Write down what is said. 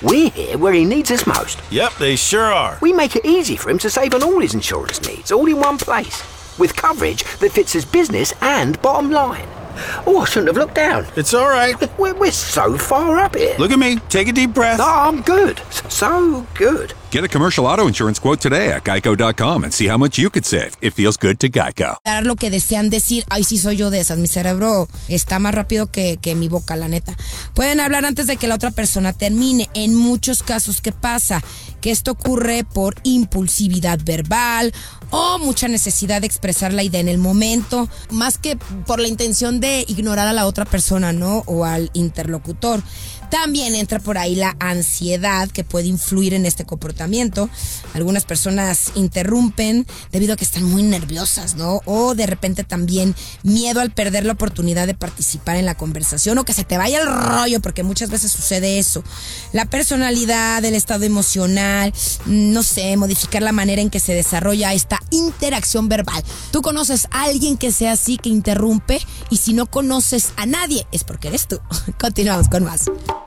We're here where he needs us most. Yep, they sure are. We make it easy for him to save on all his insurance needs, all in one place, with coverage that fits his business and bottom line. Oh, I shouldn't have looked down. It's all right. We're so far up here. Look at me. Take a deep breath. No, I'm good. So good. Get a commercial auto insurance quote today at geico.com and see how much you could save. It feels good to Geico. Lo que desean decir, ay, sí soy yo de esas, mi cerebro está más rápido que mi boca, la neta. Pueden hablar antes de que la otra persona termine. En muchos casos, ¿qué pasa? Que esto ocurre por impulsividad verbal o mucha necesidad de expresar la idea en el momento, más que por la intención de ignorar a la otra persona, ¿no? O al interlocutor. También entra por ahí la ansiedad que puede influir en este comportamiento. Algunas personas interrumpen debido a que están muy nerviosas, ¿no? O de repente también miedo al perder la oportunidad de participar en la conversación o que se te vaya el rollo, porque muchas veces sucede eso. La personalidad, el estado emocional, no sé, modificar la manera en que se desarrolla esta interacción verbal. ¿Tú conoces a alguien que sea así, que interrumpe? Y si no conoces a nadie, es porque eres tú. Continuamos con más.